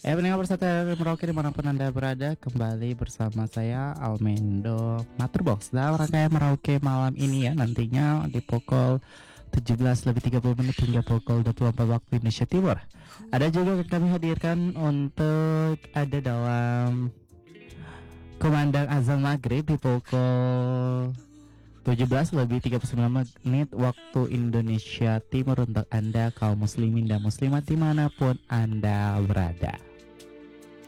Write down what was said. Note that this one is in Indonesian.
Pendengar bersantai Merauke dimanapun Anda berada, kembali bersama saya Almendo Maturbox dalam rangkaian Merauke malam ini ya, nantinya di pukul 17:30 hingga pukul 24 waktu Indonesia Timur. Ada juga yang kami hadirkan untuk ada dalam kumandang azan maghrib di pukul 17:39 waktu Indonesia Timur untuk Anda kaum muslimin dan muslimat dimanapun Anda berada.